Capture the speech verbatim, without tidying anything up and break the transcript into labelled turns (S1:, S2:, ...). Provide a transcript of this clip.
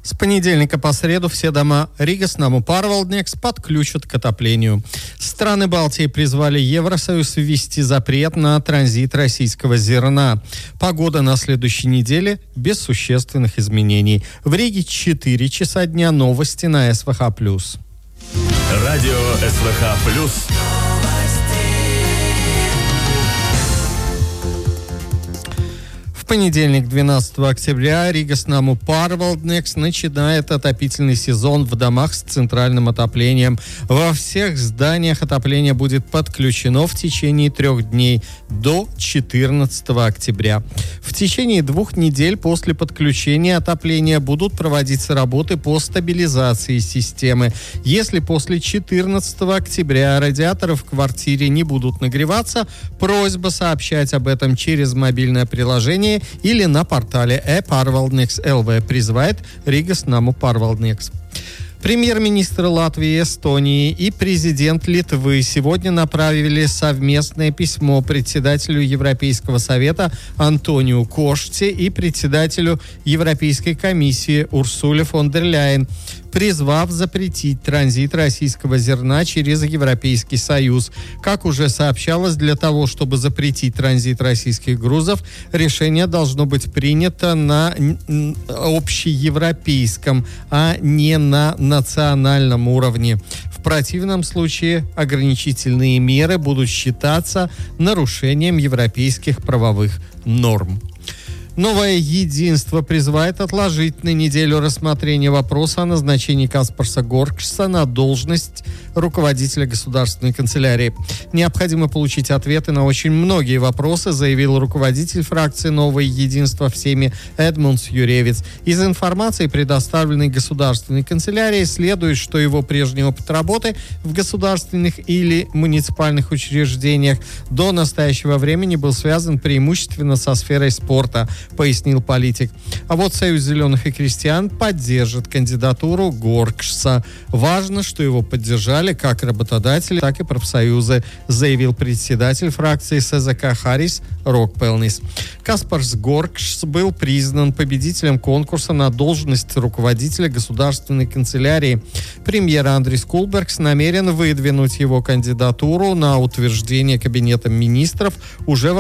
S1: С понедельника по среду все дома Риgas Namu Pārvaldnieks подключат к отоплению. Страны Балтии призвали Евросоюз ввести запрет на транзит российского зерна. Погода на следующей неделе без существенных изменений. В Риге четыре часа дня. Новости на эс вэ ха плюс.
S2: Радио эс вэ ха плюс.
S1: В понедельник, двенадцатого октября, Риgas Namu Pārvaldnieks начинает отопительный сезон в домах с центральным отоплением. Во всех зданиях отопление будет подключено в течение трех дней до четырнадцатого октября. В течение двух недель после подключения отопления будут проводиться работы по стабилизации системы. Если после четырнадцатого октября радиаторы в квартире не будут нагреваться, просьба сообщать об этом через мобильное приложение или на портале e-Pārvaldnieks точка эл ви, призывает Риgas Namu Pārvaldnieks. Премьер-министр Латвии, Эстонии и президент Литвы сегодня направили совместное письмо председателю Европейского совета Антониу Коште и председателю Европейской комиссии Урсуле фон дер Ляйен, призвав запретить транзит российского зерна через Европейский Союз. Как уже сообщалось, для того, чтобы запретить транзит российских грузов, решение должно быть принято на общеевропейском, а не на национальном уровне. В противном случае ограничительные меры будут считаться нарушением европейских правовых норм. Новое единство призывает отложить на неделю рассмотрение вопроса о назначении Каспарса Горкшса на должность руководителя государственной канцелярии. Необходимо получить ответы на очень многие вопросы, заявил руководитель фракции «Новое единство» в Сейме Эдмундс Юревец. Из информации, предоставленной государственной канцелярией, следует, что его прежний опыт работы в государственных или муниципальных учреждениях до настоящего времени был связан преимущественно со сферой спорта, пояснил политик. А вот Союз зеленых и крестьян поддержит кандидатуру Горкшса. Важно, что его поддержали как работодатели, так и профсоюзы, заявил председатель фракции эс зэ ка Харис Рокпелнис. Каспарс Горкшс был признан победителем конкурса на должность руководителя государственной канцелярии. Премьер Андрис Кулбергс намерен выдвинуть его кандидатуру на утверждение Кабинетом министров уже во